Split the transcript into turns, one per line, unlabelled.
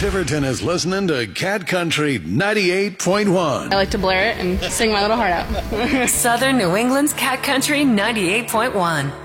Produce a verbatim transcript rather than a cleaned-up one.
Tiverton is listening to Cat Country ninety-eight point one.
I like to blare it and sing my little heart out.
Southern New England's Cat Country ninety-eight point one.